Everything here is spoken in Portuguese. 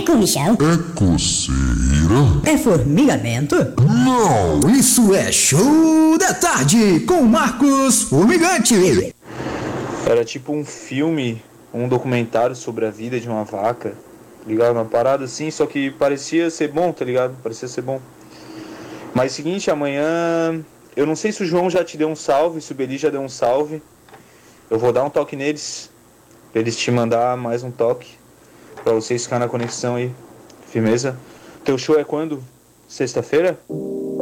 comichão? É coceira? É formigamento? Não! Isso é Show da Tarde com Marcos Formigante. Era tipo um filme, um documentário sobre a vida de uma vaca, ligado? Uma parada assim, só que parecia ser bom, tá ligado? Parecia ser bom. Mas seguinte, amanhã, eu não sei se o João já te deu um salve, se o Beli já deu um salve. Eu vou dar um toque neles, pra eles te mandar mais um toque, pra vocês ficarem na conexão aí. Firmeza? Teu show é quando? Sexta-feira?